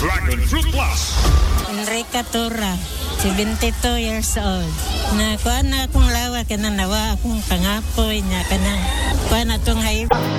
Dragon Fruit Plus. Enrica Torra, 72 years old. Na kuha na akong lawa, kanang nawa akong pangapoy niya, kanang kuha na itong